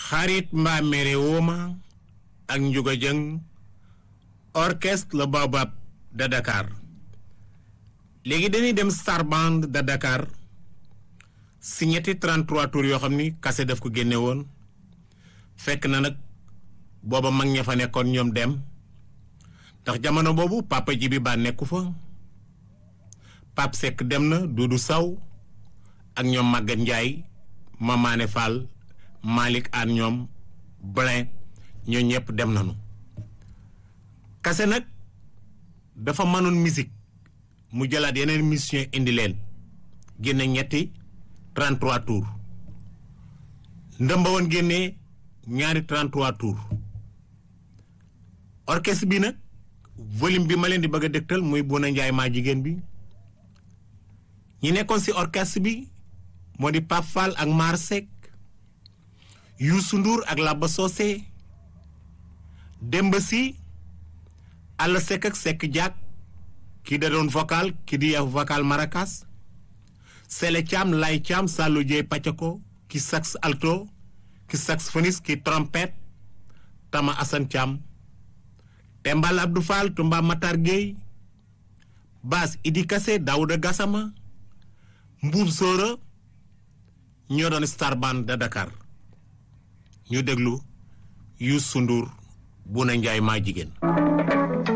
xarit mbaa mere wooma ak Ndiouga Dieng orchestre le Baobab de Dakar léegi dañuy dem Star Band de Dakar si ñetti 33 tours yoo xam ni kase daf ko génne woon fekk na nag booba mag ña fa nekkoon ñoom dem ndax jamono boobu Papa Djibi Ba nekku fa Pape Seck dem na Doudou Saw ak ñoom Maguette Ndiaye Mamane Fall Malick Anne ñoom Blin ñoo ñëpp dem nañu kase nag dafa mënoon musique mu jëlaat yeneen musicien indi leen génne ñetti 33 tours ndëmba woon génne ñaari 33 tours orchestre bi nag volume bi ma leen di bëgg a dégtal muy Bouna Ndiaye maa jigéen bi ñi nekkoon ci orchestre bi moo di Pape Fall ak Mar Seck Youssou Ndour ak Laba Socé Demba Sy Alla Seck ak Seck Diak kii da doon vocal kii di vocal maracas Sele Thiam Lay Thiam Sallou Dieye Pacako ki sax alto ki saxophoniste ki trompette Tama Assane Thiam Tembal Abdou Fall Tumba Matar Gueye basse Idi Kassé Daouda Gassama Mbuub Sora ñoo doon Star Band de Dakar ñu déglu Youssou Ndour Bouna Ndiaye maa jigéen